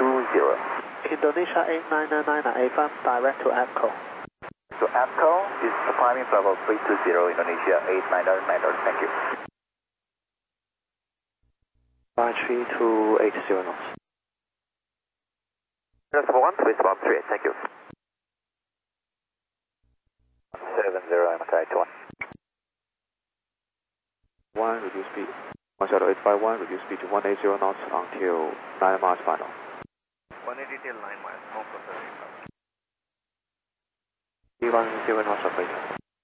Indonesia 8999 FM, direct to APCO. So APCO is climbing level 320, Indonesia 8999, thank you. 13280 knots. Number 1, please swap 3, thank you. 70, I'm side 1. 1, reduce speed. 10851, reduce speed to 180 knots until 9 miles final. 180 till 9 miles, no further impact. 310 knots operator.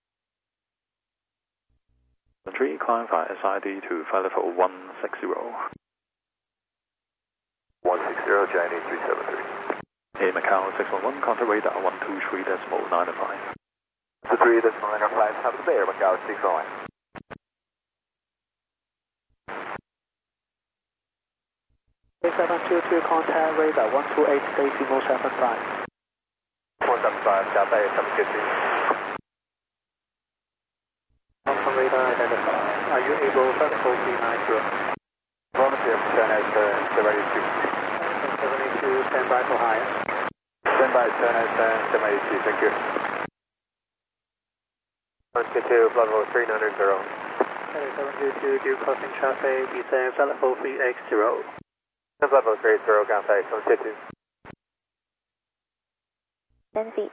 3, climb via SID to flight level 160. 160, Chinese 373. Air Macau 611, contact radar 123.95. 23.95, have a good day, Air Macau 611. 722, contact radar 128 decimal 75. 175, Delta 750. Alpha radar identified. Are you able to vertical 390? Affirmative, China 782. 782, stand by for higher. Stand by, China 782, thank you. Let's get to flight level 390. 722, due crossing traffic, descend flight level 380. Flight level 380, Delta 752. 10 feet.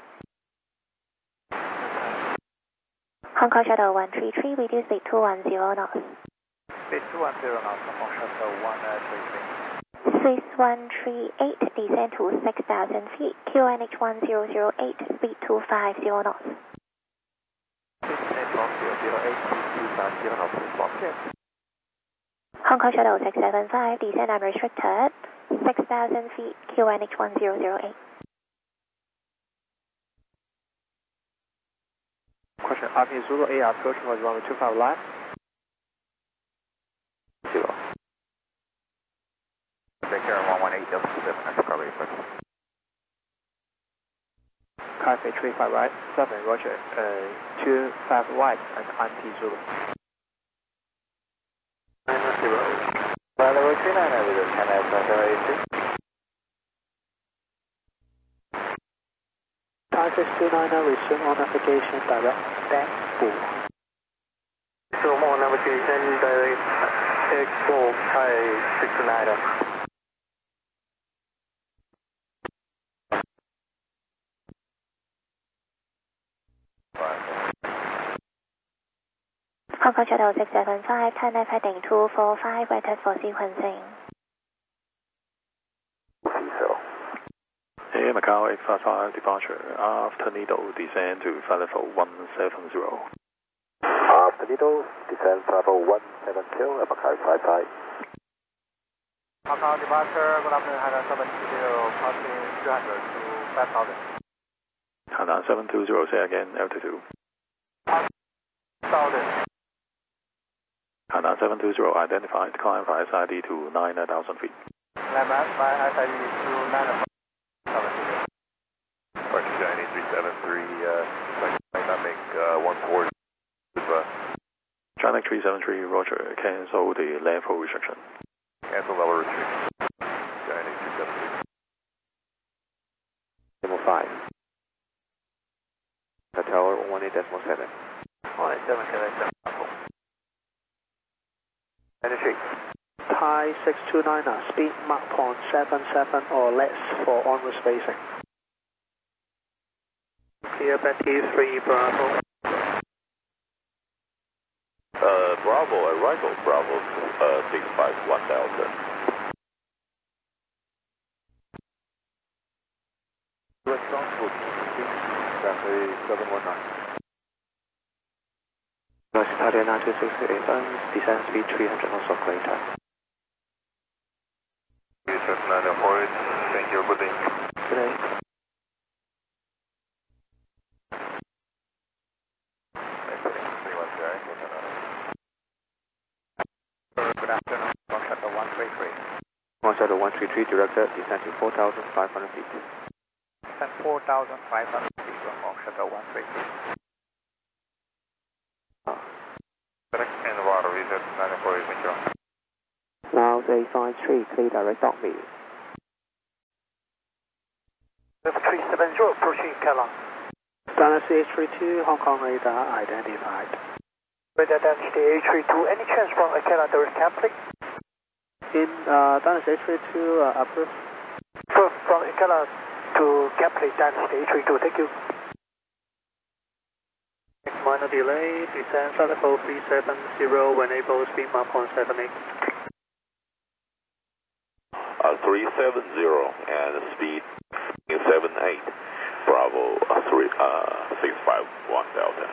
Hong Kong Shuttle 133, reduce speed 210 knots. Speed 210 knots, Hong Kong Shuttle 133. Swiss 138, descend to 6,000 feet, QNH 1008, speed 250 knots. Hong Kong Shuttle 675, descend unrestricted, 6,000 feet, QNH 1008. Question, Army Zulu AR approaching was runway 25 left. 0. Take care, 118, Delta 7, recovery, Cafe 35 right, 7, roger, 25 right, and anti Zulu. 90. Flight level 390 with China 782. Thai 629 resume on navigation direct back 4. Resume on navigation direct X4, Thai 629. Hong Kong Shuttle 675, turn left heading 245, waited for sequencing. Air Macau 855, departure after Needle, descend to flight level 170. After Needle, descend level 170, Air Macau 55. Hong Kong departure, good afternoon, Hainan 720, crossing 200 to 5,000. Hainan 720, say again, altitude. 5,000. Hainan 720, identified, climb via SID to 9,000 feet. Landmark by SID to 9,000 feet. Departure Chinese 373, dynamic 140. China 373, roger, cancel the level restriction. Cancel level restriction. Chinese 373. Demo 5. The tower 18.7. 18.7. Penetrate. Thai 629, speed Mach 0.77 or less for onward spacing. Clear Betty 3 Bravo. Bravo, arrival Bravo 651 Delta. Responsible Cafe 719. North Italia 9268, descend speed 300 knots of greater. Thank you, good day. Good day. Good afternoon, Hong Kong Shuttle 133. Hong Kong Shuttle 133, directed, descend to 4,500 feet. Descend 4,500 feet from Hong Kong Shuttle 133. And water reset 94 Metro. Now 853, clear direct dot me. 970 approaching Kela. Dana CH32, Hong Kong radar identified. Radar density A32, any chance from Kela direct cap, please? In Dana CH32, approved. From Kela to cap, please, density A32, thank you. Minor delay, descend flight level 370, when able, speed mark 0.78. 370 and speed 78. Bravo 651 Delta.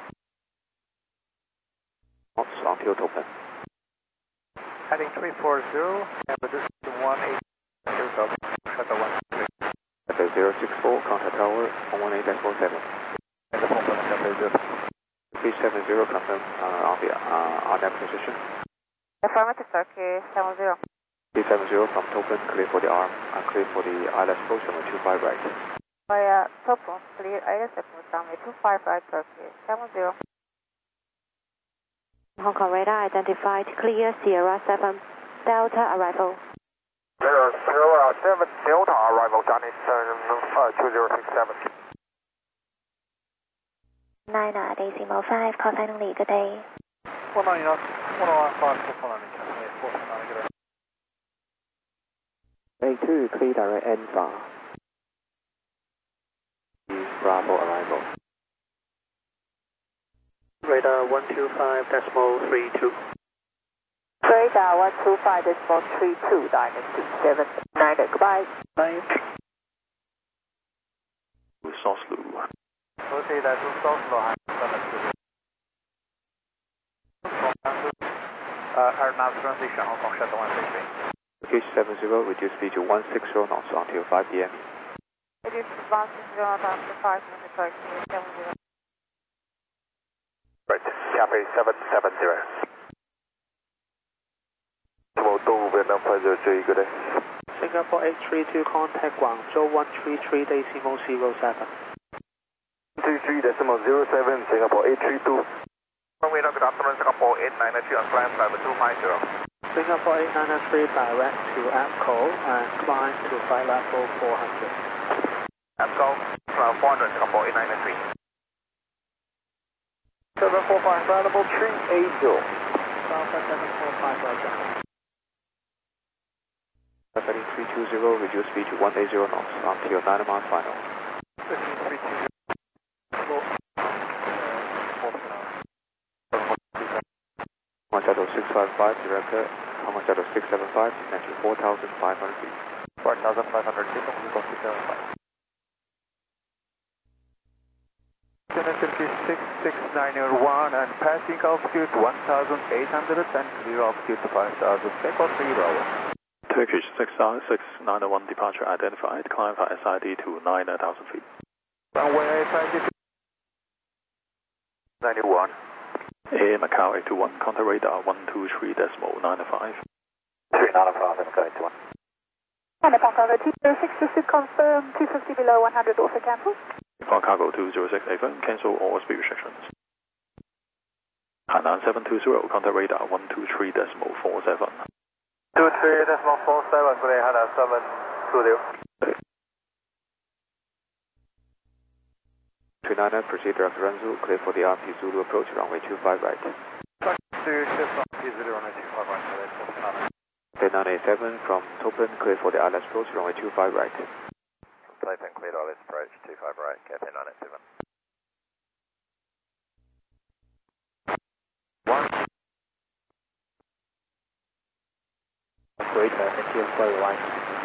Until open. Heading 340, and reduce to 18. Shuttle 1. At 064, contact tower 118.47. And the phone for the 370, confirm on that position. Affirmative, Turkey 70. 370 from Topen, clear for the arm, and clear for the ILS approach on 25 right. Via Topen, clear ILS approach runway 25 right, Turkey 70. Hong Kong radar identified, clear Sierra 7 Delta arrival. Sierra 7 Delta arrival, Johnny 2067. 9.5, call sign only, good day. 109 knots, 105, 449, good day. A2, clear direct N bar. Bravo arrival. Radar 125.32. Radar 125.32, Dynasty 79, goodbye. Bye. Soslu. Okay, that's Soslu. Airnav transition, Hong Kong Shuttle 163. Gauge 70, reduce speed to 160 knots until 5 p.m. Reduce 160 knots after 5 minutes, Turkey 70. Right, Cafe 770. Vietnam Pleasure, good day. Singapore 832, contact Guangzhou 133.07. 33.07, Singapore 832. Runway good afternoon, Singapore 893 on climb flight 250. Singapore 893 direct to APCO and climb to flight level 400. APCO, 400, Singapore 893. 745, flight level 380. Alpha 745, roger. Heading 320, reduce speed to 180 knots until 9 miles final. 320. Hong Shuttle 655, director, Hong Shuttle 675, descend to 4,500 feet. 4,500 feet, we go to 75. Connectivity 66901 and passing altitude 1,800 and clear altitude 5,000. Take off 3 Bravo. Turkish 691 departure identified, climb for SID to 9,000 feet. Runway SID 91. Air Macau 821, contact radar 123.95. 395 and going to 1. And upon cargo 206, confirm 250 below 100, also cancel. Upon cargo 206, affirm, cancel all speed restrictions. Hainan 720, contact radar 123.47. 23.47, today Hainan 720. 29, proceed direct to Renzu, clear for the RP Zulu approach, runway 25 right. K987 from Topen, clear for the ILS approach, runway 25 right. Topen, cleared ILS approach, 25 right, KP987. 1. Great, thank you, flight right.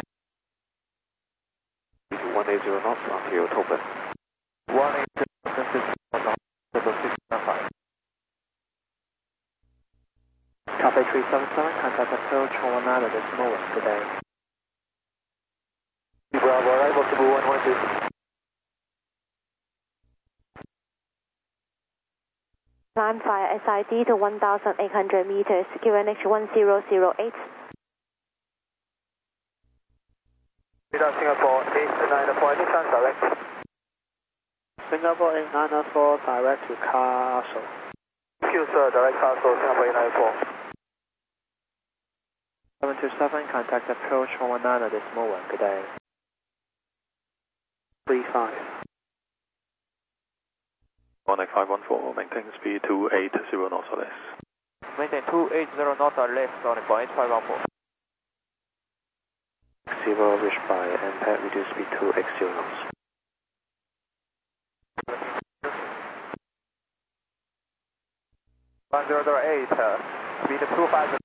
180 knots until Topen. 180, 695. Cafe 377, contact approach 119 decimal 1, good day. Bravo, arrival to 112. Climb via SID to 1,800 meters, QNH 1008. Singapore 894, any chance direct? Singapore 894, direct to Castle. Thank you, sir. Direct Castle, Singapore 894. 727, contact approach 119 decimal 1, good day. 35. Connect 514, maintain speed 280 knots or less. Maintain 280 knots or less on 0.514. 0 reached by MPAD, reduce speed to X0 knots. One 008, speed 250.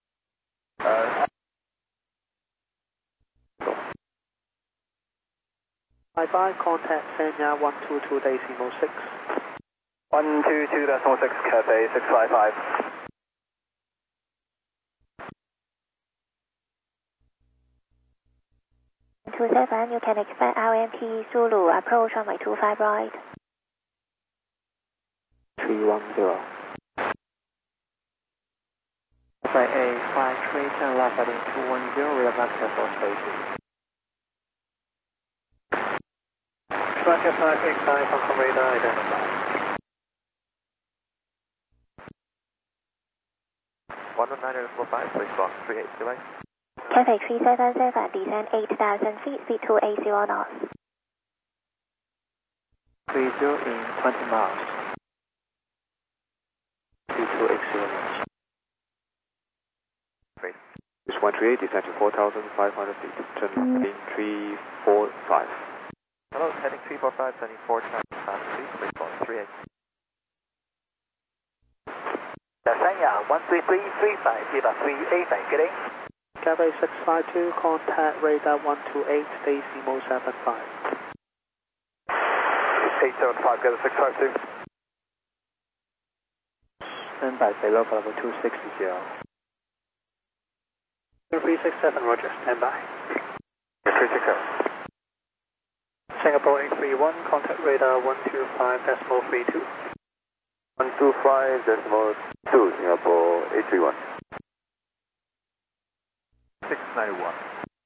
Bye-bye, contact Sanya 122.6. 122.6, Cathay 655. 27, you can expect RMP Zulu approach runway 25 right. 310. By A, 5310 left heading 210, rear vector for station. 2589 from radar identified. 11945, please block 380. Cathay 377, descend 8,000 feet, speed 280 knots. 30 in 20 miles. Speed to X0 knots. It's 138, descend to 4,500 feet. Turn in 345. Hello, heading 345, turning 4,000 feet, please block 38. Sanya 13335, give us 385, get in. Cathay 652, contact radar 128, decimal 75. 875, get a 652. Stand by, below level 260. 367, roger, stand by. 367. Singapore 831, contact radar 125.32. 125.2, Singapore 831. 691.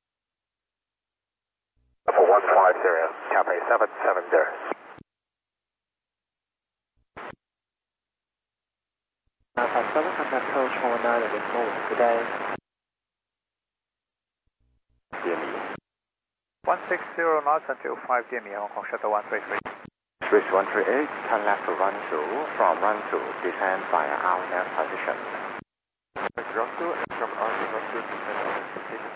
For 150, Cathay 770. Alpha 7 and approach 49 at this moment today. 160 knots until 5 DME, Hong Kong Shuttle 133. Swiss 138, turn left to run through, from run through, descend via our left position. Run through, and from run through, descend on position.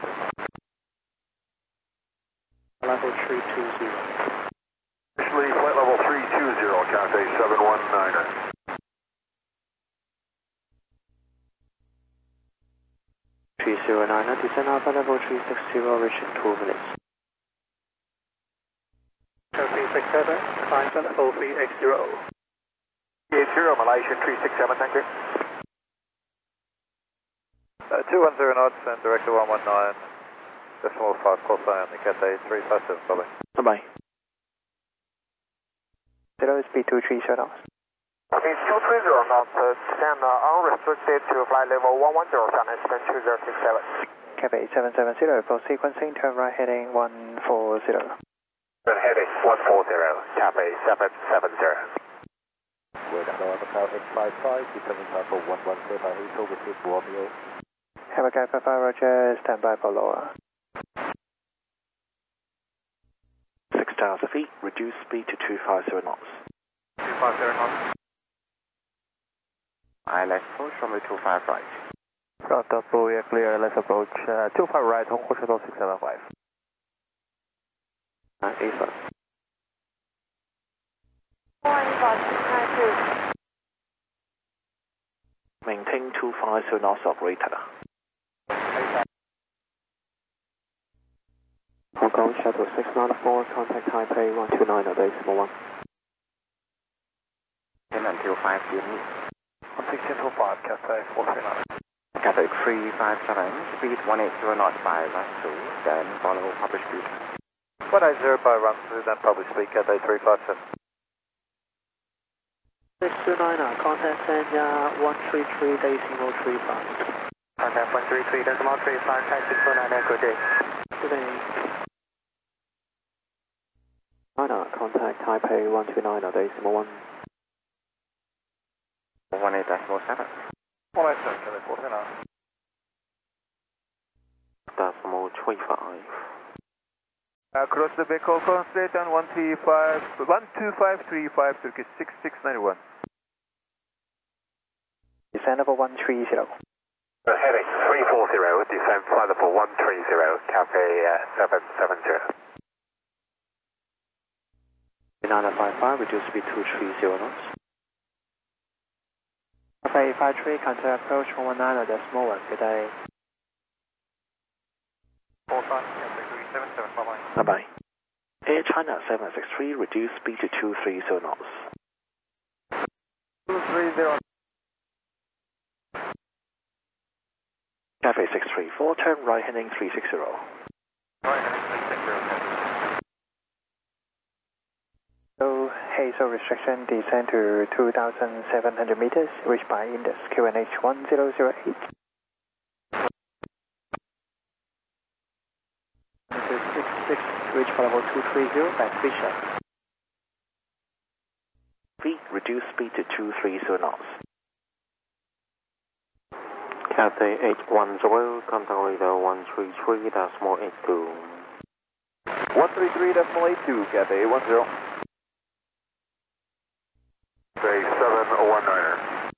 Level 320. Officially, flight level 320, Cathay 719er. Descend Alpha level 360, reaching 2 minutes. 367, climb to level 380. 380, Malaysian 367, thank you. 210 knots and director 119. Decimal 5, close eye on the Cathay 357, bye-bye. Bye-bye. 0 speed 230 knots. Speed 230 knots, descend unrestricted to flight level 110, China Eastern 2067. Cathay 770, full sequencing, turn right heading 140. Turn heading 140, Cathay 770. We're at Alpha 855, descending Alpha 110 by Hotel with Romeo. Have a guy for 5, roger, stand by for lower. 6,000 feet, reduce speed to 250 knots. 250 knots. ILS approach runway 25 right. Front double, we are clear, let's approach 25 right, Hong Kong Shuttle 675. A7. Maintain 250 knots operator. Hong Kong Shuttle 694, contact Taipei 129.1. Then until 5 DME. 16225, Cathay 439. Cathay 357, speed 180 knots by run through, then follow published speed. 190 by run through, then public speed, Cathay 357. 629, contact Sanya 133.35. Contact 133.35, taxi 299, good day. Today. China, contact Taipei 129.1. 18.7. 187, Cathay 439. Decimal 25. Cross the back call, concentrate on 12535, Turkish 6691. Descent level 130. Heading 340, descent flight level 130, Cafe 770. 955, reduce speed to 30 knots. Cafe 53, contact approach 119, decimal 1, good day. 45, Cafe 377, bye-bye. Bye-bye. Air China 763, reduce speed to 230 knots. 230. Cafe 634, turn right heading 360. Right heading 360. So, Hazel restriction, descend to 2,700 meters, reached by index QNH 1008. 66, reach for level 230 by Fisher. Speed, reduce speed to 230 knots. Cathay 810, contact radar 133.82. 133.82, Cathay 810. Cafe 719er.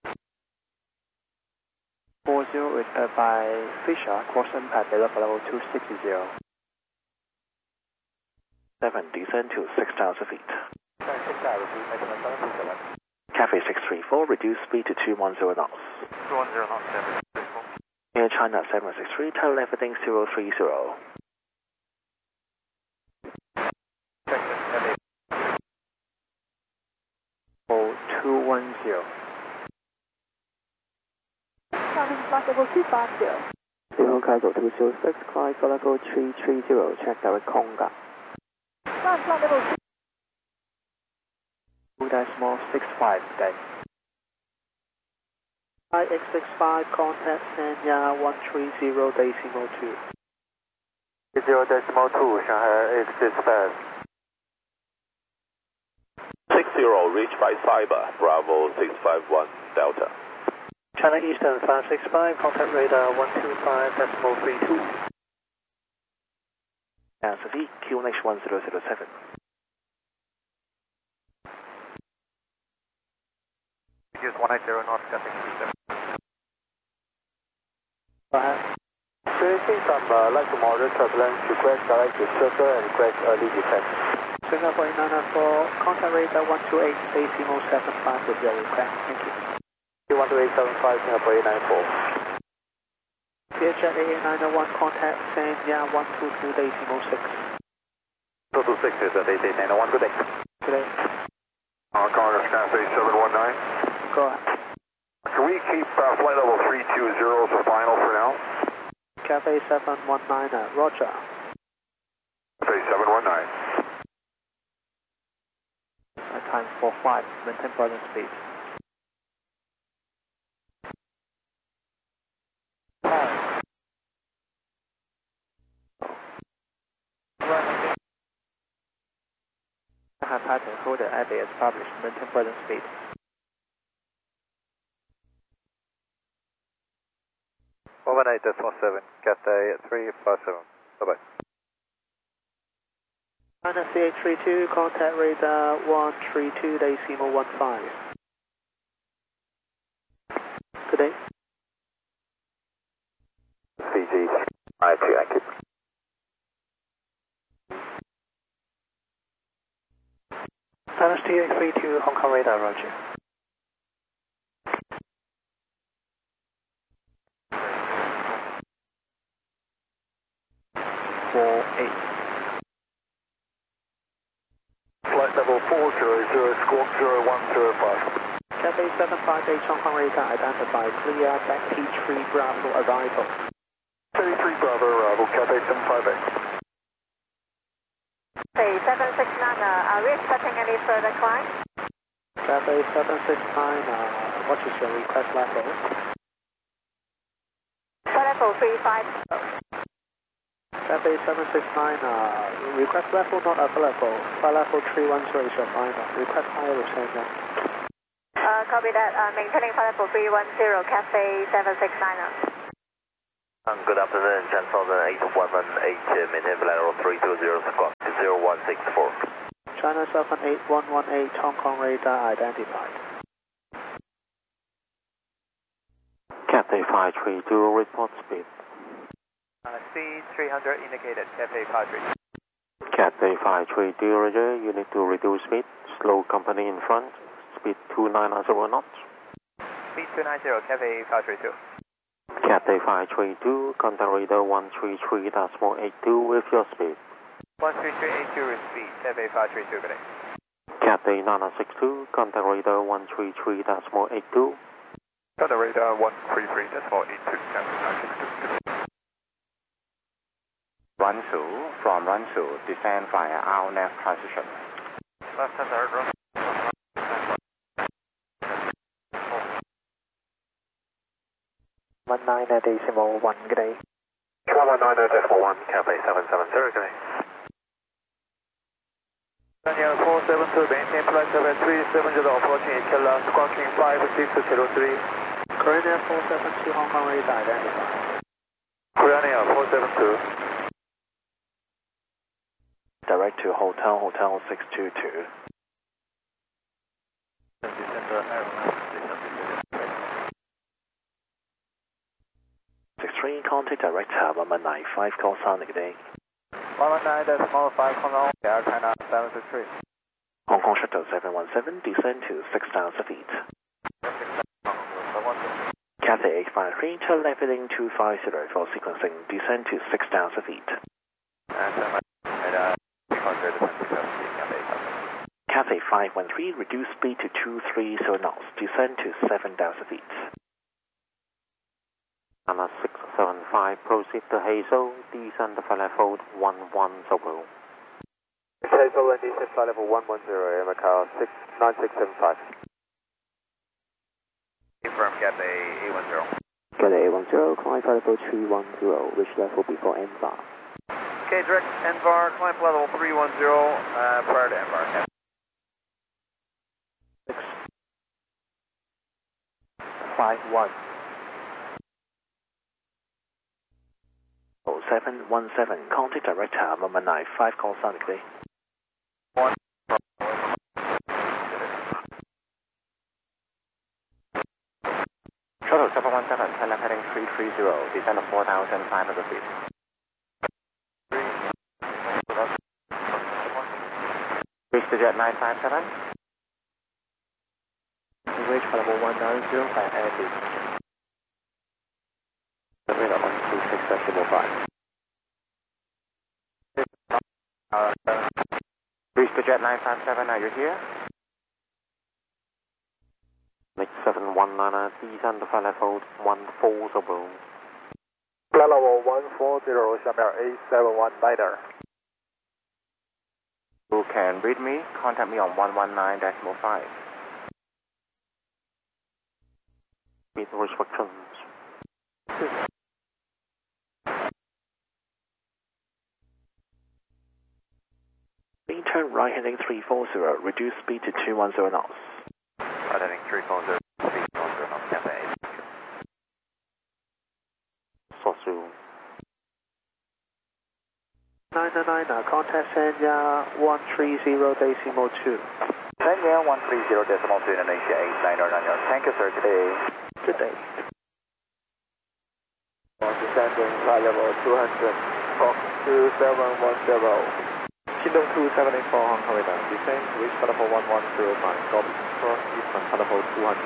40 reached by Fisher, cross impact for level 260. 7, descend to 6,000 feet. Cafe 634, reduce speed to 210 knots. 210 knots, Cafe 634. Air China 763, turn left heading 030. Texas, 210. Coming flight level 250. Zero Kaiser 206, climb for level 330, check direct Konga. Flight level 2.65 today. IX65, contact Sanya 130.2. 0.2, Shanghai is dispatched. 60, reached by Cyber, Bravo 651 Delta. China Eastern 565, contact radar 125.32. Answer V, QNH 1007. Use 180 knots, Cafe 37. Go ahead. Experiencing some light to moderate turbulence, request direct to circle and request early descent. Singapore 994, contact radar 128, decimal 75 with your request. Thank you. 12875, Singapore 894. Vietjet AA901, contact Sanya 122, decimal 6. 226 is at 8891, good day. Good day. Congress Cafe 719. Go ahead. Can we keep flight level 320 as the final for now? Cafe 719, roger. Cafe 719. Time 45, maintain present speed. Pattern holder Abbey is published, maintain present speed. Overnight, that's 17, Cathay 357. Bye-bye. China CH32, contact radar 132, decimal 15. Good day. CG 92, active. China CH32, Hong Kong radar, roger. Flight level 400, squawk 0105. Cathay 758, Hong Kong radar, identified, clear, back T3 Bravo arrival. 33 Bravo arrival, Cathay 758. Cathay 769, are we expecting any further climb? Cathay 769, what is your request level? Level 35. Cathay 769, request level not available. Flight level 310 is your final. Request higher will send them. Copy that. Maintaining flight level 310, Cathay 769. Good afternoon, Chan 818, maintain flight level 320, squawk 10164. China 78118, Hong Kong radar identified. Cathay 532, report speed. Speed 300 indicated, Cathay 532. Cathay 532, Roger, you need to reduce speed. Slow company in front, speed 290 knots. Speed 290, Cathay 532. Cathay 532, contact radar 133.82 with your speed. 13382 with speed, Cathay 532, good day. Cathay 962, contact radar 133.82. Contact radar 133.82, Cathay 962. Runsu, from Runsu, descend via RNAV transition. Left hand airdrop. 19.1, good day. 119.1, Cathay 770, good day. Daniel 472, maintain flight 7370, approaching Ikela, squawking 5603. Korean Air 472, Hong Kong radar identified. Korean Air 472. Direct to Hotel 622. Contact director 1195, call sound, good day. 119.5, Hong Air China 763. Hong Kong Shuttle 717, descend to 6,000 feet. Cathay 853, turn left heading 250 for sequencing, descend to 6,000 feet. Cathay 513, reduce speed to 230 knots, descend to 7,000 feet. Anna 675, proceed to Hazel, descend the flight level 110. Hazel and descend flight level 110, Air Macau 9675. Confirm Cathay A10. Cathay A10, climb flight level 310, reach level before NVAR. Okay, direct NVAR, climb level 310, prior to NVAR. 651. 0717, contact director 1195, call sound, good day. Shuttle 717, turn left heading 330, descend to 4,500 feet. Reach the jet 957. Reach flight level 190 by airbase. Radar 126.5. Reach the jet 957, are you here? Mix 719, descend the flight level 140. Flight level 140, 下面 A719er. You can read me, contact me on 119.5. Speed restrictions. Turn right heading 340, reduce speed to 210 knots. Right heading 340, speed 10 knots, Cathay. Sosu. 999, contact Sanya 130.2. Sanya 130.2, Indonesia 8999. Thank you, sir. Good day. Good day. Descending flight level 200, Fox 2710. Kingdom 2784 Hong Kong radar, descend, reach flight level 1105, Golf cross eastern flight level 200.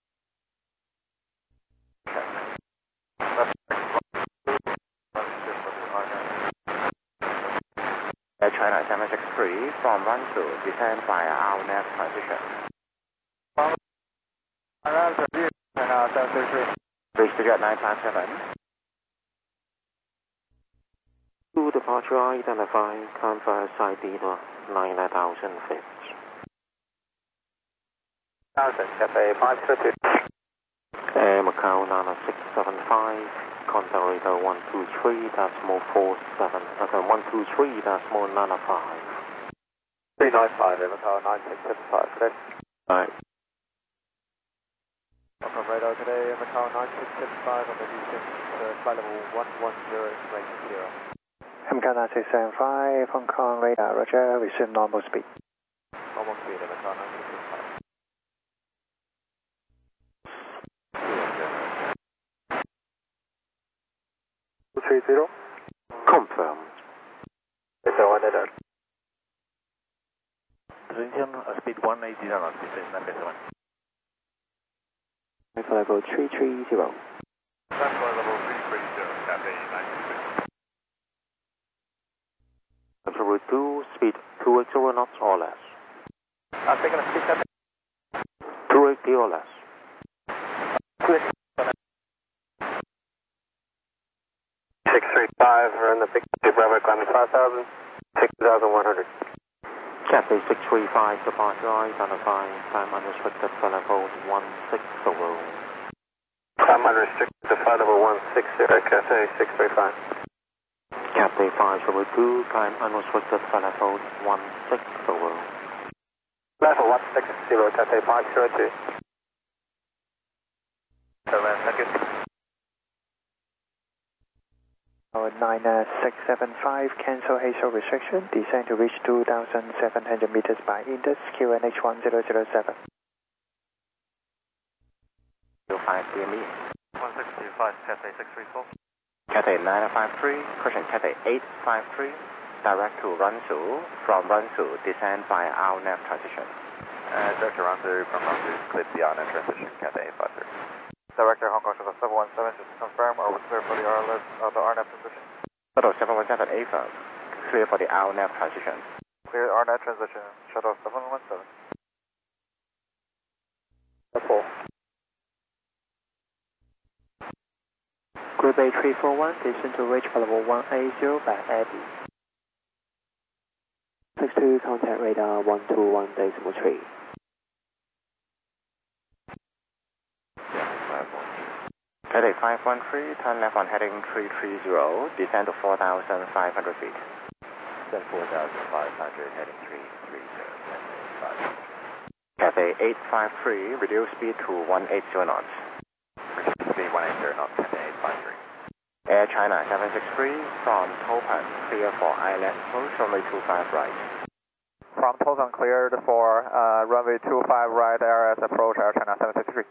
Air China 763, from Runsu, descend via RNAV transition. China 763. Reach the jet 957. To departure identified, converse ID 9,000 feet. Cathay 532. Air Macau 9675, contact radar 123.47, 123.95. 395, Air Macau 9675, good day. Right. Welcome radar today, Air Macau 9675 on the descent, flight level 110, information 0. MCAT 675, Hong Kong radar, roger, resume normal speed. Normal speed, MCAT 230. Confirm. It's a 1 speed 180 knots, descend Flight level 330. Flight level 330, Cathay 963. Route 2, speed 280 knots or less. Taking a speed 280 or less. 635, run the big Bravo, climbing 5,000, 6,100. Cathay 635, departure identify, time unrestricted, flight level 160. Time unrestricted to flight level 160, Cathay 635. Cathay 502, time unrestricted, flight level 160. Level 160, Cathay 502. 7 seconds. 9675, cancel HO restriction, descend to reach 2,700 meters by Indus, QNH 1007. 5 DME. 1625, Cathay 634. Cathay 953, pushing Cathay 853, direct to Runsu, from Runsu, descend via RNAV transition. Director Runsu, from Runsu, cleared the RNAV transition, Cathay 853. Director Hong Kong Shuttle 717, just to confirm, are we clear for the RNAV transition? Shuttle 717 AFA, clear for the RNAV transition. Clear RNAV transition, Shuttle 717. Level 4. Group A 341, descend to reach level 180 by Eddie. 62, contact radar 121.3. Cathay 513, turn left on heading 330, descend to 4,500 feet. Then 4,500, heading 330, Cathay 853, reduce speed to 180 knots. Speed 180 knots, Cathay 853. Air China 763, from Toppan, clear for island approach, runway 25 right. From Toppan cleared for runway 25 right, ARS approach, Air China 763.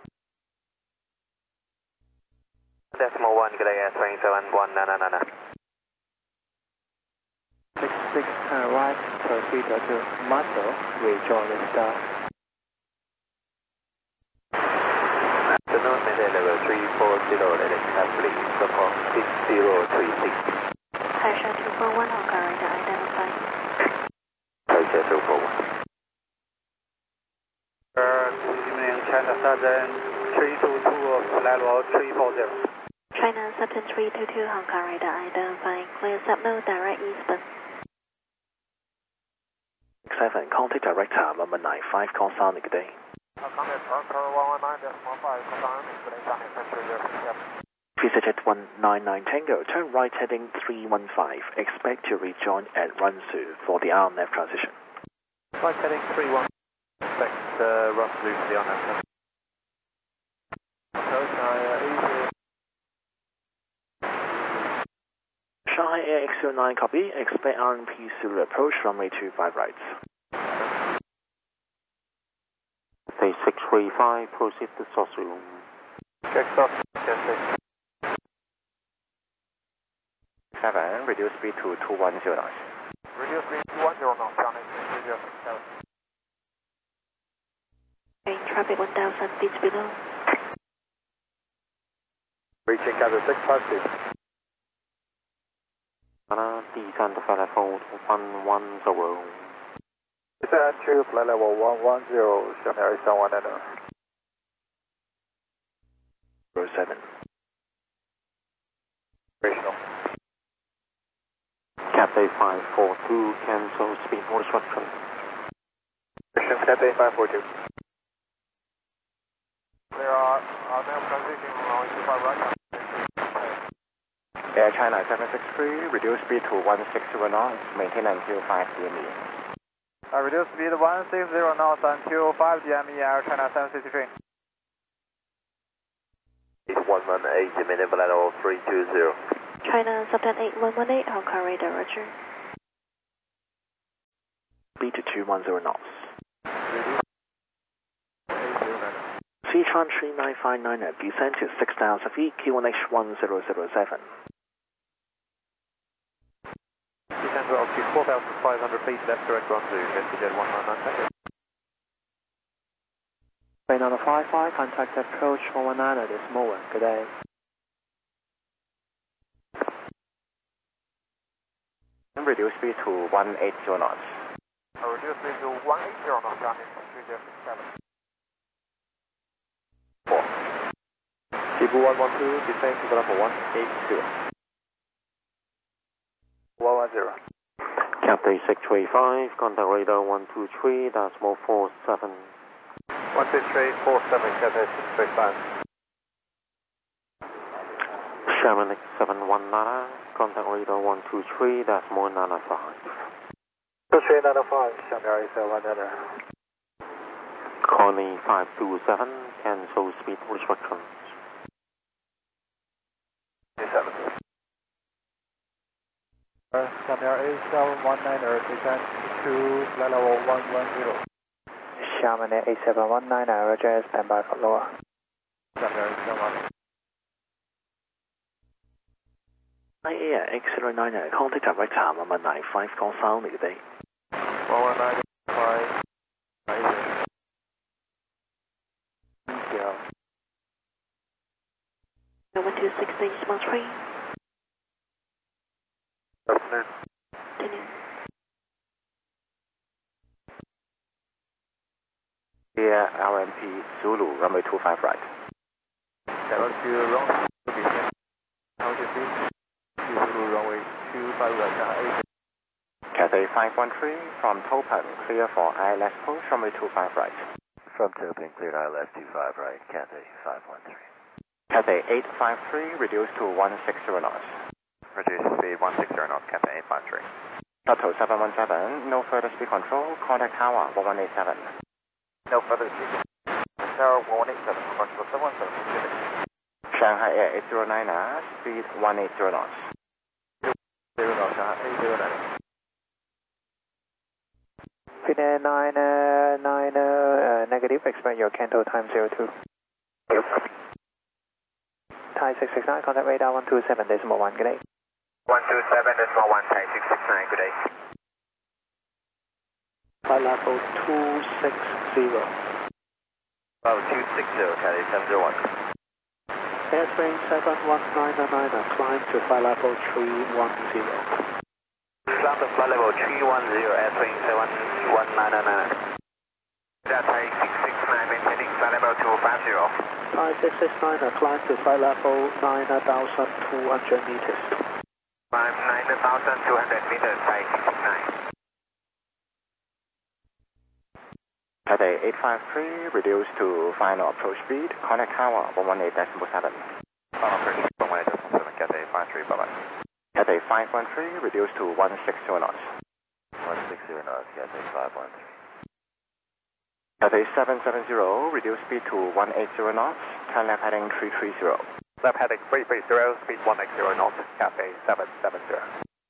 Decimal 1, good day, 27199. 66, turn right, proceed to Muscle, rejoin the star. Afternoon, Mayday level 340, Ladies Carefully, support 6036. Taisha 241, Hong Kong radar identify. Taisha 241. Evening, China Southern 322, flight level 340. China Southern 322, Hong Kong radar identifying. Clear subnode direct eastbound. 7, contact director, number 95, call Sonic, good day. Contact director 119.5, confirm, good day, Sonic, Central 067. Visited 199 Tango, turn right heading 315, expect to rejoin at Runsu for the RNAV transition. Right heading 31, expect Runsu for the RNAV transition. Shanghai Air X09 copy, expect RNP Zulu approach runway 25 right. Cathay 635, proceed to Sosu. Check stop, Cathay. 7, reduce speed to 210 knots. Reduce speed 210 knots, Sonic 3067. Traffic 1,000 feet below. Reaching Cathay 656. Descend to flight level 110. Descend to flight level 110, Shanghai 719. 07. Operational. Cathay 542, cancel speed restriction. Restriction Cathay 542. There are now transition on 25 right. Air China 763, reduce speed to 160 knots, maintain until 5 DME. Reduce speed 160 knots until 5 DME, Air China 763. 118, minute flight level 320. China Subten 8118, Hong Kong radar, roger. Speed to 210 knots. Sichuan 3959 descend to 6,000 feet, QNH 1007. Descend to altitude 4,500 feet, left direct run to VietJet 199. Plane number 55, contact approach 119 at this moment. Good day. Reduce speed to 180 knots. Reduce speed to 180 knots, Chinese 307. 112, descend to level 180. 110. Cathay 635, contact radar 123, decimal 47. 12347, Cathay 635. Sherman 719, contact radar 123, decimal 95. 2395, Shanghai 719. Connie 527, cancel speed restrictions. 27. Shanghai 719, descend to level 110. Xiamen 8719, roger, standby for lower. Shanghai 719. Air X09, contact direct Hamama 95, call sound, good day. 119.5. Number 268, small 3. Afternoon. Continue. Here, RMP Zulu, runway 25 right. Level 2 wrong. Altitude Zulu runway 25 right, Shanghai 8. Cathay 513, from Topeng, clear for ILS push, runway 25 right. From Topeng, cleared ILS 25 right, Cathay 513. Cathay 853, reduced to 160 knots. Reduce speed 160 knots, Cathay 853. Shuttle 717, no further speed control, contact tower 1187. No further speed. Tower 187, contact 717. Shanghai Air 809, speed 180 knots. 0 knots, Shanghai 809. Finnair 9, negative, expect your Canto time 02. Yep. Thai 669, contact radar 127, decimal 1, good day. 127, decimal 1, Thai 669, good day. Flight level 260. Level 260, Cathay 701. Airplane 7199, climb to flight level 310. Climb to flight level 310, airplane 71999. Thai 669, maintaining flight level 250. Thai 669, climb to flight level 9,200 meters. Climb 9,200 meters, Thai 669. Cathay 853, reduced to final approach speed, contact tower 118.7. Final approach 118.7, Cathay 53, bye-bye. Cathay 513, reduced to 160 knots. 160 knots, Cathay 513. Cathay 770, reduced speed to 180 knots, turn left heading 330. Left heading 330, speed 180 knots, Cathay 770.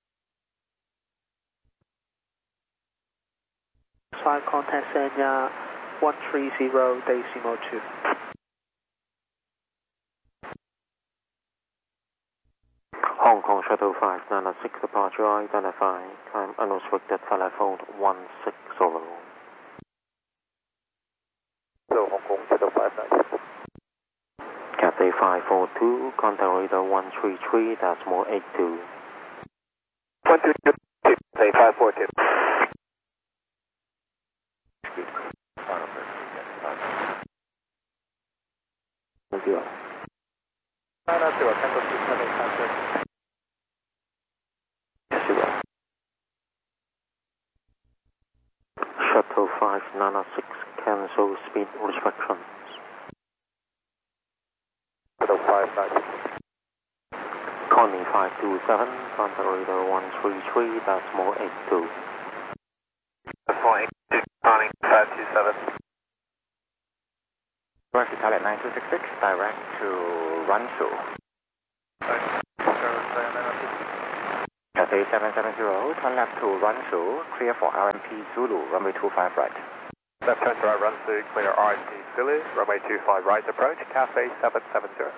5 contact Sanya 130, decimal 2. Hong Kong Shuttle 596 departure identified, time unrestricted flight level 160. So Hong Kong Shuttle 596. Cathay 542, contact radar 133, decimal 82. 122, Cathay 542. Final approach, Cathay 542. 0. 990, cancel to Cathay 542. 0. Shuttle 596, cancel speed restrictions. Shuttle 596. Connie 527, contact radar 133, decimal 82. Decimal 82, Connie 527. Direct to Thailand 9266, direct to Ransu. Right. 770, turn left to Runsu, clear for RMP Zulu, runway 25 right. Left turn to right, Runsu, clear RMP Zulu, runway 25 right approach, Cathay 770.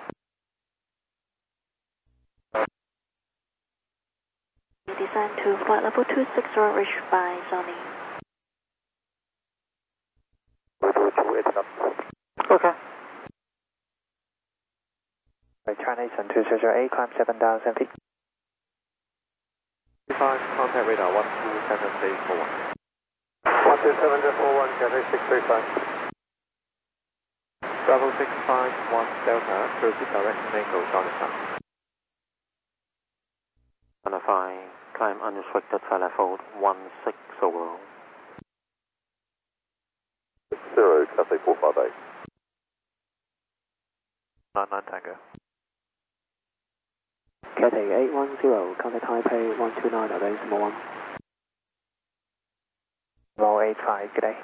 Descend to flight level 260, reached by Sony. Okay. China Eastern 2008, climb 7,000 feet. 5, contact radar 127.41. 127.41, Cathay 635. Bravo 651 Delta, proceed direction Echo, Jonathan. Identify, climb unrestricted flight level 16 over. 0, Cathay 458. 99 Tango. Cathay 810, contact Taipei 129, decimal 1. Roll 85, good day.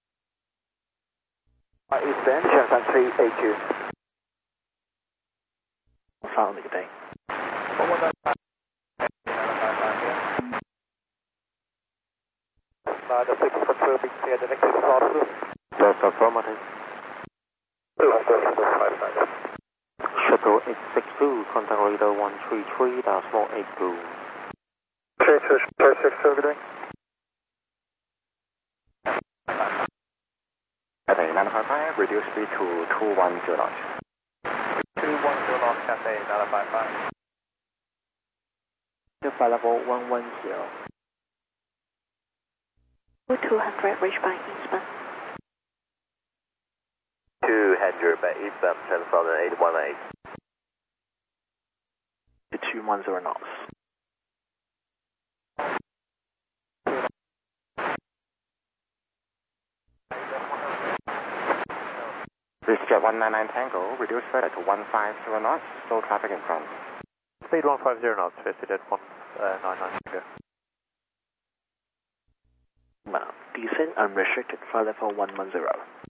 Eastbound, Shanghai 382. Found good day. The 6 confirming clear the next is That's affirmative. Shuttle 862, contact radar 133.82. 32, good day. Cathay 955, reduce speed to 210 knots. 210 knots, Cathay 955. Flight level 110. 200, reached by Eastbound. 200 by Eastbound, 10,818. 210 knots. EasyJet 199 Tango, reduce further to 150 knots, slow traffic in front. Speed 150 knots, EasyJet 199 Tango. Descent unrestricted, flight level 110.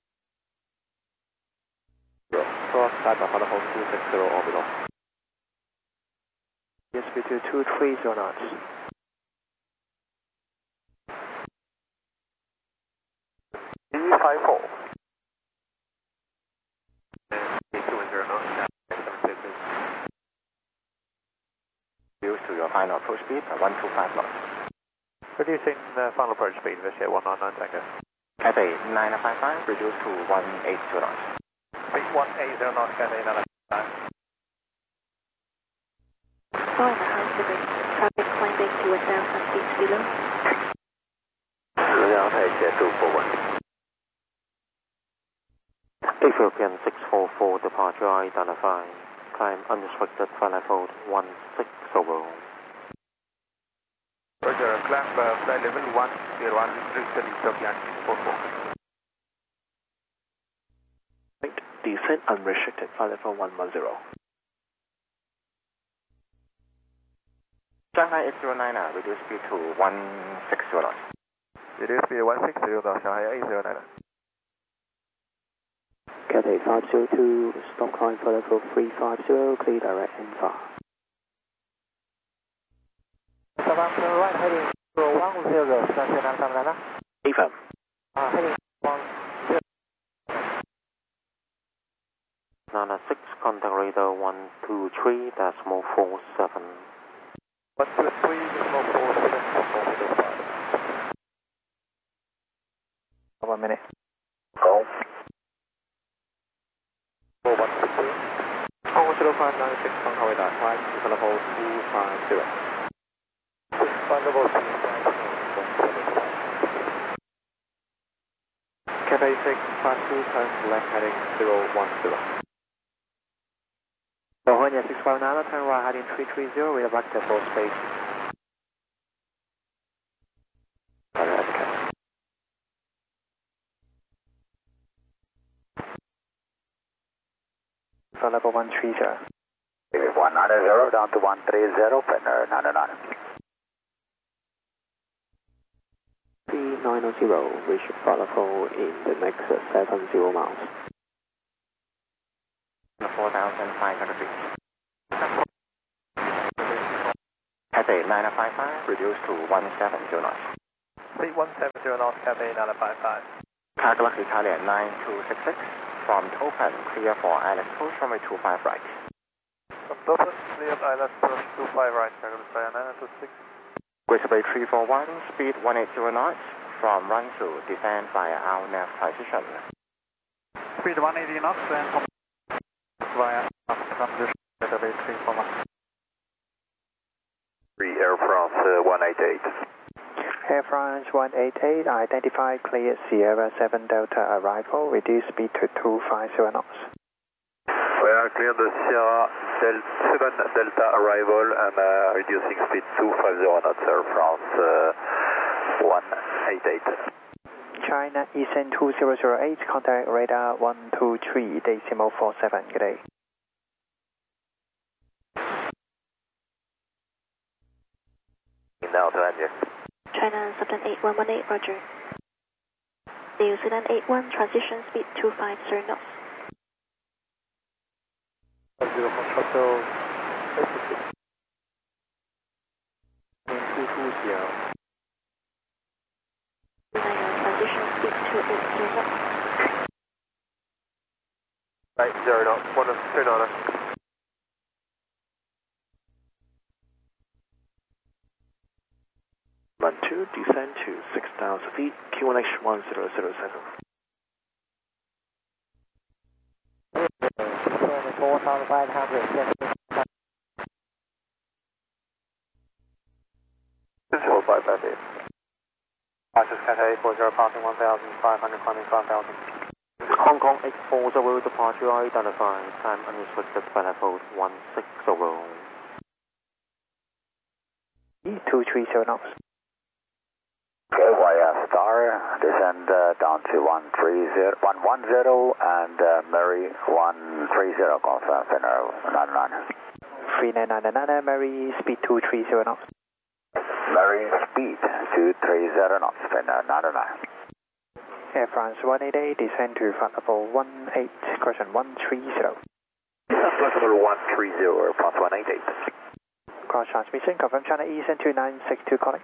Cross Taipa flight level 260 orbital. Yes, speed to 230 knots. E54. 210 knots, 762. Reduce to your final approach speed at 125 knots. Reducing the final approach speed, EasyJet 199 Tango. Cathay 955, reduce to 180 knots. Speed 180 knots, Cathay 955. 4.5 degrees, traffic climbing to 1,000 feet below. 2 241. Ethiopian 644, departure identified. Climb unrestricted flight level 16 over. Roger, climb flight level 101, restriction Ethiopian 644. Descent unrestricted, flight level 110. Shanghai 809, reduce speed to 160 knots. Reduce speed 160 knots, Shanghai 809. Cathay 502, stop climb flight level 350, clear direct and far. 7 right heading 110, Cathay 959. Affirm. Heading 10. 96, contact radar 123.47. 123.47. 1 minute. Go. 4162. 10596, contact radar 5, flight level 250. Flight level 250. Cathay 652, turn left heading 010. Bohemia 659, turn right heading 330, we are back to full space. Flight level 130. 190 down to 130, Penner 99. 3900, reach flight level in the next 70 miles. 4,500 feet. Cathay 955, reduced to 170 knots. Speed 170 knots, Cathay 955. Car Galaxy Italia 9266, from Topan, clear for ILS approach runway 25 right. From Topan, clear ILS approach 25 right, Car Galaxy 926. Greater Bay 341, speed 180 knots, from Ransu, descend via our nav transition. Speed 180 knots and via transition, Greater Bay 341. Air France 188. Air France 188, identify clear Sierra 7 Delta arrival, reduce speed to 250 knots. We are clear the Sierra 7 Delta arrival and reducing speed 250 knots, Air France 188. China Eastern 2008, contact radar 123.47, good day. Now to India. China Sultan 8118, roger. New Zealand 81, transition speed 250 knots. 0 for shuttle 220. Transition speed 280 knots. Right, 0 knots, 2 knots. Run 2, descend to 6,000 feet, QNH 1007. 4,500. 0558. Arches Cathay 40, passing 1,500, climbing 5,000. Hong Kong 840 departure identified, time unrestricted by level 160. 230 knots. KYS Star, descend down to 110 and Mary 130, confirm Finnair 99. 3999, Mary, speed 230 knots. Mary, speed 230 knots, Finnair 99. Air France 188, descend to flight level 18, correction 130. Flight level 130, Air France 188. Cross transmission, confirm China Eastern 2962, calling.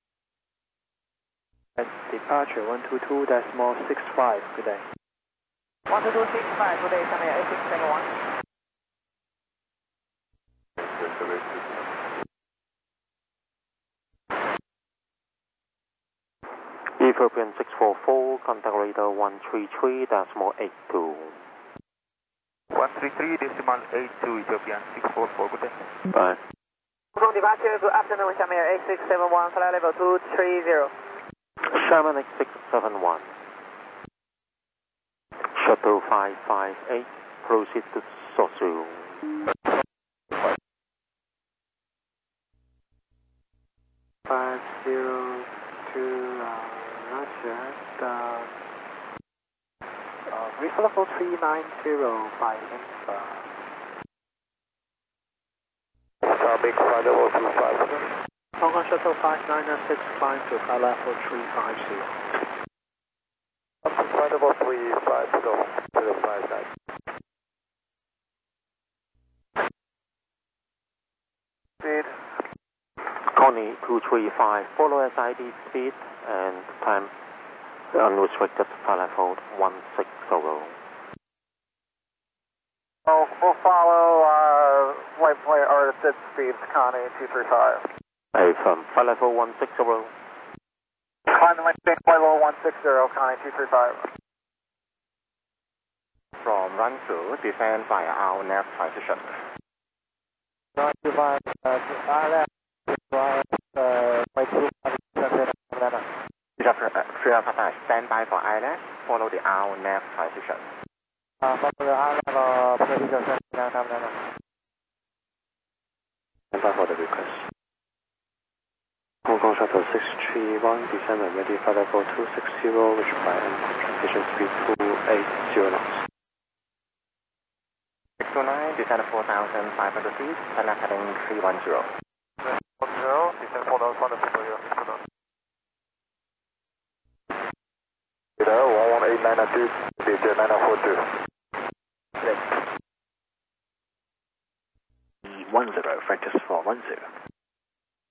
Departure 122.65, good day. 12265, good day, China 8671. Ethiopian 644, contact radar 133.82. 133.82, Ethiopian 644, good day. Bye. Hong Kong departure, good afternoon, China 8671, flight level 230. 78671. Shuttle 558, proceed to Sosu. Reef level 390 by Infa. Big flight level 250. Hong Kong Shuttle 5996, climb to flight level 350. Up to flight level 350 to the 59. Speed. Connie 235, follow SID speed and time unrestricted flight level 160. We'll follow light or set speed, Connie 235. From flight level 160. Climbing flight level 160, Connie 235. From Ransu, descend via our nav transition. 95, stand by for ILS, follow the our nav transition. Stand by for the request. Hong Kong Shuttle 631, descend and ready flight level 260, which by transition speed 280 knots. 629, descend 4,500 feet, China heading 310. 10, descend 4,500 feet, 629. 11892, speed 9042. 10, Francis 410.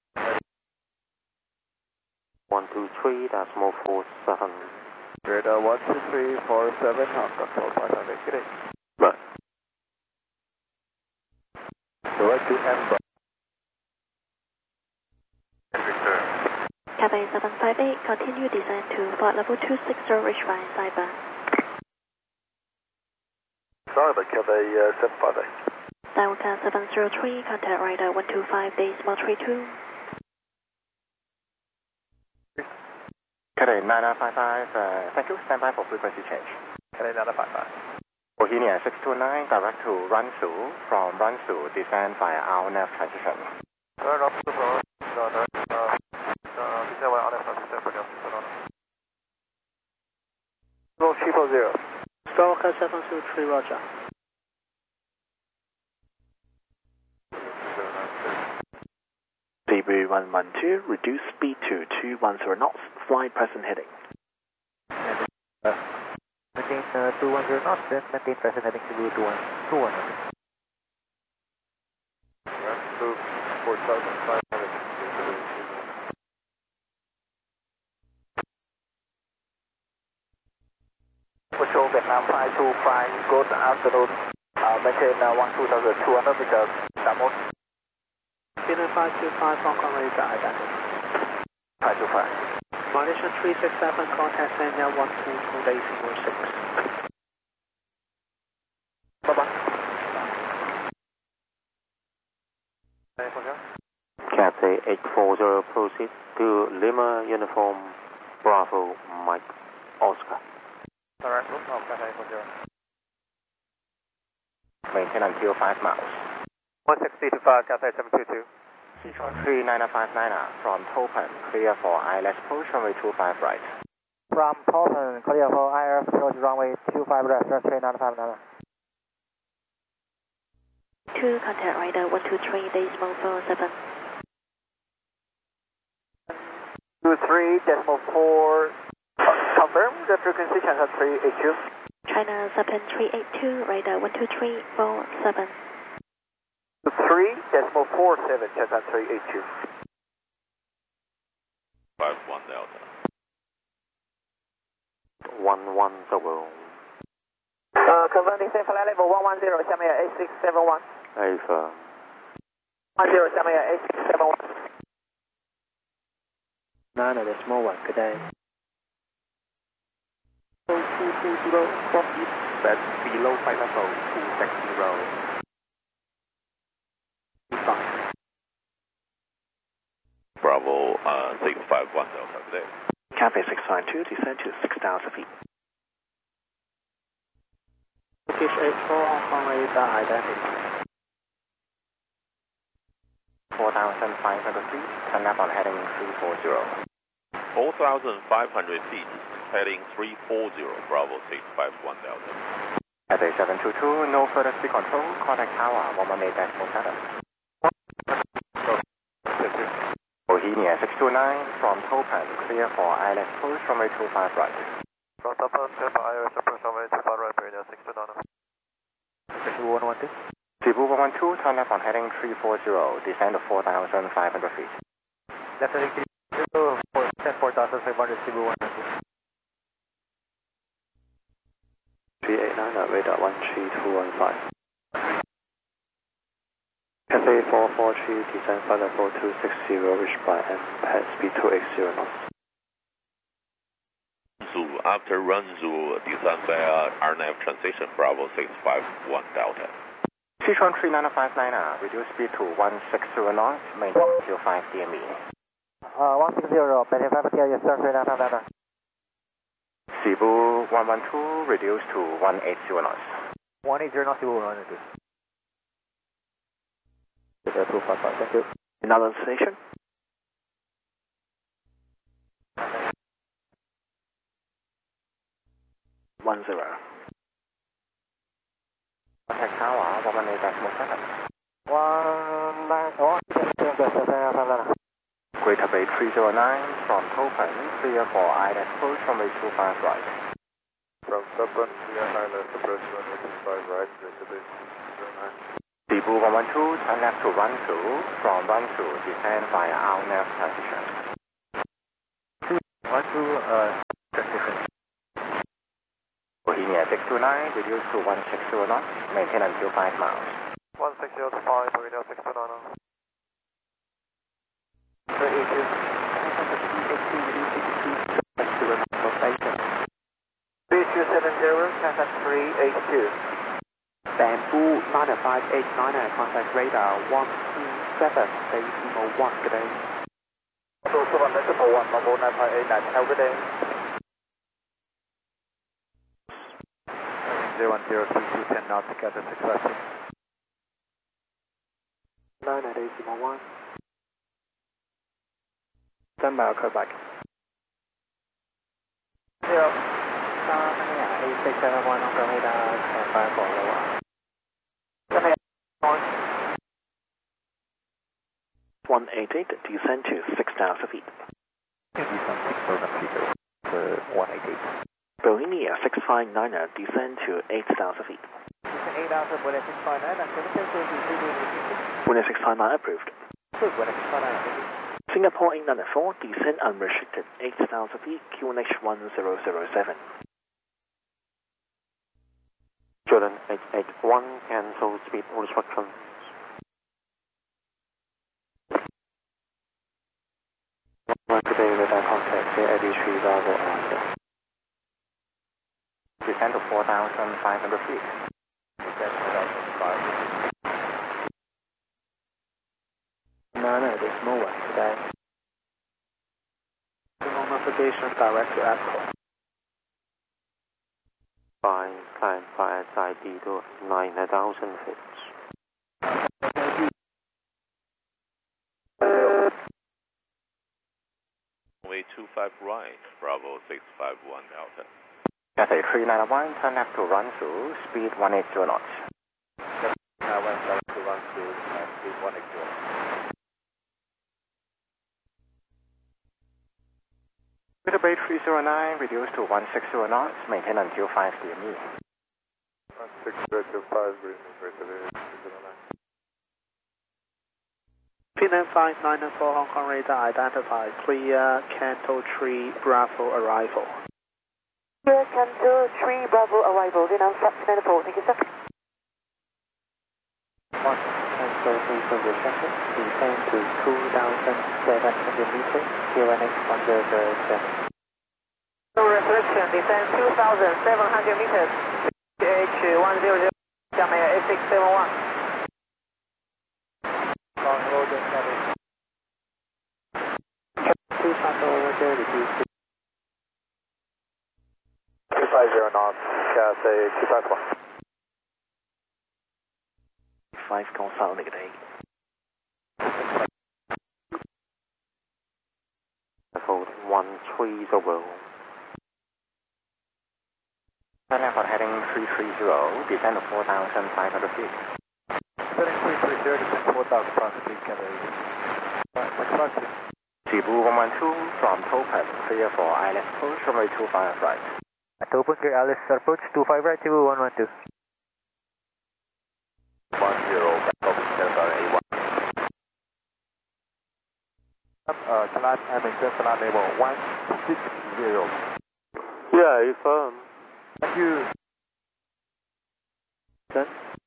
123.47. Radar 12347, Hong Kong Tower 500, good day. Right. Direct to Amber. Cathay 758, continue descent to flight level 260, reach by Cyber. Sorry, but Cathay 758. Dialcast 703, contact radar 125, decimal 32. Cathay 9955, thank you. Stand by for frequency change. Cathay 955. Bohemia 629, direct to Ransu. From Ransu, descend via RNAV transition. Turn off the floor. Descend via RNAV transition for Delta. 340. Stalker 703, roger. Cebu 112, reduce speed to 210 knots, fly present heading. Maintain 210 knots, then maintain present heading to 210. Ransu 4500. Control Vietnam 525, good afternoon. Maintain 12,200 meters, downward. Vietnam 525, Hong Kong radar identity. 525. Malaysia 367, contact Sanya 122, decimal 6. Bye-bye. Cathay 840, proceed to Lima Uniform Bravo Mike Oscar. Alright, look now, Cathay 840. Maintain until 5 miles. 160 to 5, Cathay 722. Sichuan 3959 from Topan, clear for ILS approach runway 25 right. From Tolton, clear for ILS approach runway 25 right, 3959. 2, contact radar 123, decimal 47. 23.4, confirm the frequency channel 382. China Zeppelin 382, radar 123.47. 3.47, Channel 382. 51 Delta. 110. Confirm descent flight level 110, 下面 A671. Affirm. 10, 下面 A671. 9.1, good day. 220 from east, that's below flight level 260. Bravo 651 Delta today. Cathay 652, descend to 6,000 feet. Turkish 84, Hong Kong radar identity. 4,500 feet, turn left on heading 340. 4,500 feet, heading 340, Bravo 651 Delta. Cathay 722, no further speed control, contact tower 118.7. Bohemia 629 from Topan, clear for ILS approach runway 25 right. From Topan, clear for ILS approach runway 25 right, Bohemia 629. Cebu 112. Cebu 112, turn left on heading 340, descend to 4,500 feet. Left heading 340, 4,500, Cebu 112. 389 radar 13215. Cathay 443, descend flight level 260, reach by MPAD speed 280 knots. After Ransu, descend via RNAV transition, Bravo 651 Delta. Sichuan 3959, reduce speed to 160 knots, maintain until 5 DME. 160, maintain 5 DME, yes sir, 3959. Cebu 112, reduce to 180 knots. 180 knots, Cebu 112. 255, thank you. Another station? One zero. Contact tower 118.7. 191. Greater Bay 309 from Topan, clear for ILS approach runway 25 right. From Topan, clear ILS approach runway 25 right, Greater Bay 309. Cebu 112, turn left to Ransu. From Ransu, descend via RNAV transition. Bohemia 629, reduce to 160 knots, maintain until 5 miles. 160 to 5, Bohemia 629. 3270, contact 382. Bamboo 9589, contact radar 127.1, good day. So 1 Bamboo 9589, have a good day. 0103210 knots, together 652. 9 at 801. Stand by, I'll call back. 0. 8671 on radar, stand by for lower. 188, descend to 6,000 feet. 188. Bohemia 659, descend to 8,000 feet. 8,000, Bohemia 659, and 710, Bohemia 659 approved. Bohemia 659. Singapore 894, descend unrestricted 8,000 feet, QNH 1007. Jordan 881, cancel speed restrictions. Today radar contact AD3 Bravo Alpha. Descend to 4,500 feet. Descend 4,500. No, there's no one today. Navigation direct to Apple. Climb by SID to 9,000 feet. Runway 25 right, Bravo 651 Delta. Cathay 391, turn left to run through, speed 180 knots. 391, to run through, speed 180. Twitter Bay 309, reduce to 160 knots, maintain until 5 DME. 160 to 5, Twitter Bay 309. P9594 Hong Kong radar identified, clear Canto 3 Bravo arrival. Clear Canto 3 Bravo arrival, Vietnam Flight 94, thank you sir. Cancel frequent reception, descend to 2,700 meters, QNH 1007. No reflection, descend 2,700 meters, QH 100, Xiamen 8671. Long road and cabin. 250 reduced. 250 knots, Cathay 251. 5 Gonzalo negative 8. Hold 130. Turn left for heading 330, descend to 4,500 feet. Heading 330, descend 4,500 feet, Cathay 8. Cebu 112 from Topaz, clear for ILS approach, runway 25 right. Open clear Alice approach 25 right, Cebu 112. 10, A1. Climb and maintain flight level 160. Yeah, affirm. Thank you. Then,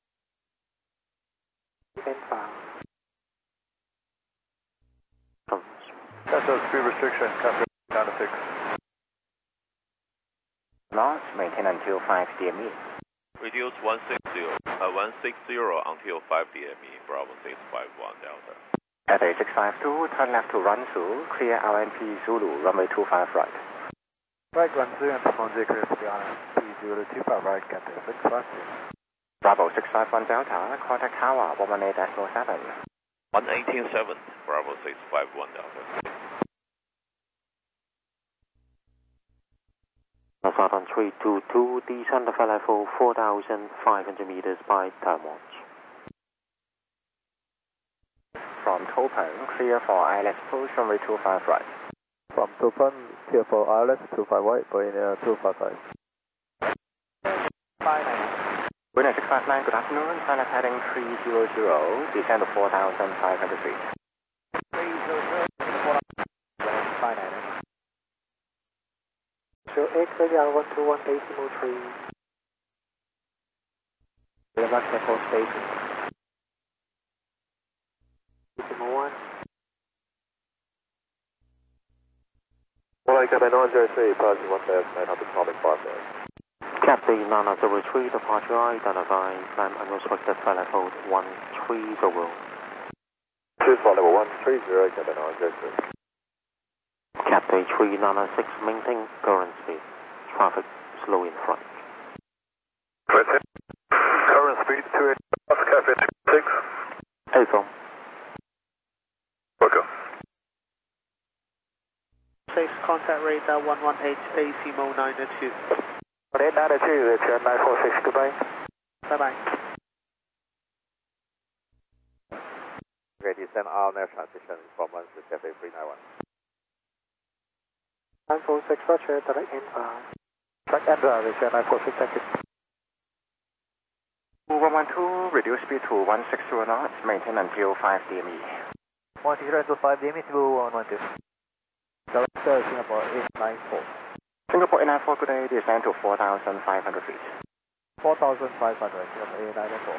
inbound. That's a speed restriction, Cathay 96. Knots, maintain until 5 DME. Reduce 160 until 5 DME, Bravo 651 Delta. Cathay 652, turn left to run through, clear RNP Zulu, runway 25 right. Right, run through and perform the clear for the RNP Zulu 25 right, Cathay 652. Bravo 651 Delta, contact tower 118.07. 118.7, Bravo 651 Delta. Alpha 322, descend the level 4,500 meters by time watch. From Topaz, clear for ILS approach, runway 25 right. From Topaz, clear for ILS 25 right, Boeing 255. Winner 659, good afternoon, turn left heading 300, descend to 4,500 feet. 300, 4,500. 108, clear the R 121 decimal 3. Levac Echo Station. Decimal 1. Well, I got an 903, passing 1,900 public process. Cathay 903, departure identify, climb unrestricted flight level 130. Choose flight level 130, got an 903. Cathay 3906, maintain current speed. Traffic slow in front. Current speed 28, Cathay 6. Affirm. Welcome. 6, contact radar 118, decimal 92. 18992, return 946, goodbye. Bye-bye. Okay, descend all nav transition from 1 to Cathay 391. 946, roger, direct inbound. Track and return 946, thank you. 112, reduce speed to 160 knots, maintain until 5 DME. 160 to 5 DME, 112. Director Singapore 894. Singapore 894, good day, descend to 4,500 feet. 4,500, Singapore 894.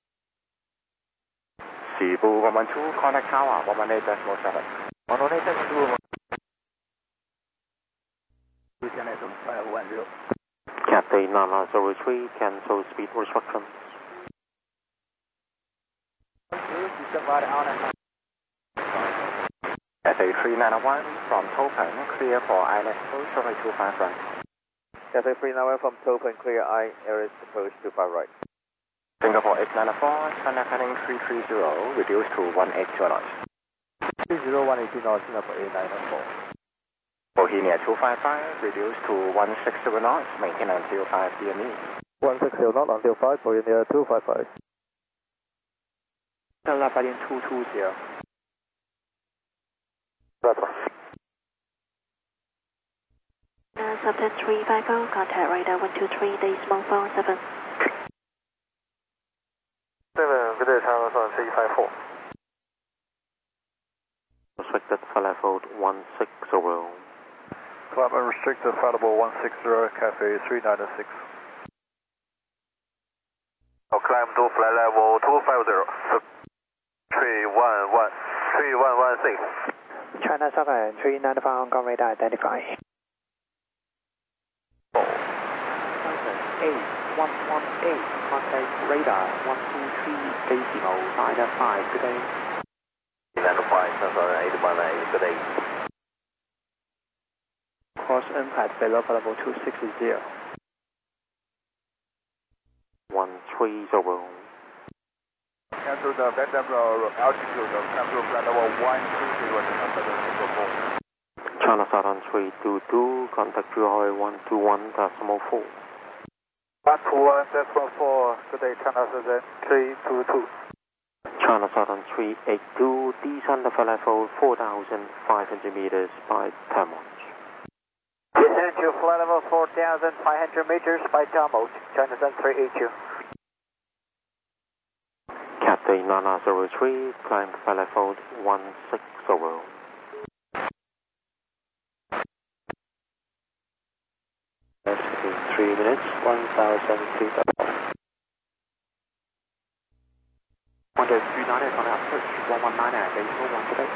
Cebu 112, contact tower 118.7. 118.2. Lieutenant 510. Cathay 903, cancel speed restriction. Cathay 391 from Topan, clear for ILS approach, runway 25 right. Cathay 391 from Topan, clear ILS approach 25 right. Singapore 894, contact heading 330, reduce to 180 knots. 30180 knots, Singapore 894. Bohemia 255, reduce to 160 knots, maintain until 5 DME. 160 knots until 5, Bohemia 255. Lapa 220. Subject 350, contact radar 123, decimal 47. 7, good day, Tower 354. Restricted flight level 160. Climb unrestricted, flight level 160, Cathay 396. Oh, climb to flight level 250. 3116. China Southern 395 Hong Kong radar identify. 8118, contact radar 123, decimal 95, good day. 905, Southern 818, good day. Cross impact below level 260. 130. Cancel the backup altitude, cancel flight level 130, China Southern 322, contact Juhoi 121.4. 121.4, good day, China Southern 322. China Southern 382, descend the flight level 4,500 meters by Termons. Descend to flight level 4,500 meters by Termons, China Southern 382. Cathay 903, climb flight level 160. That's in 3 minutes, 1,000 feet above. 139 on approach, 119 at decimal 1 today.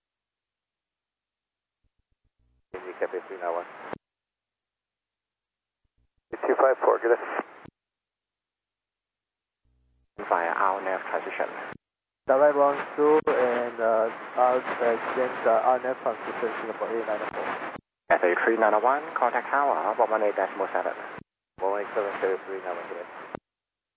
Cathay 391. 254, good day. Via our nav transition. Direct run through and against RNF transition, Singapore 894. Cathay 391, contact tower 118.7. 187, Cathay 391 today.